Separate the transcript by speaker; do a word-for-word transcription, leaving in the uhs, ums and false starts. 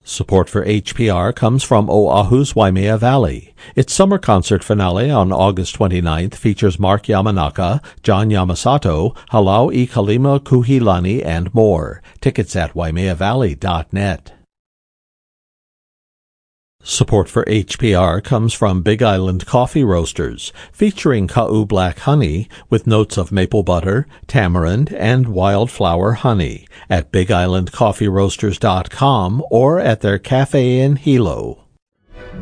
Speaker 1: Support for H P R comes from Oahu's Waimea Valley. Its summer concert finale on August twenty-ninth features Mark Yamanaka, John Yamasato, Halau I Kalima Kuhilani, and more. Tickets at waimea valley dot net. Support for H P R comes from Big Island Coffee Roasters, featuring Ka'u Black Honey with notes of maple butter, tamarind, and wildflower honey at big island coffee roasters dot com or at their cafe in Hilo.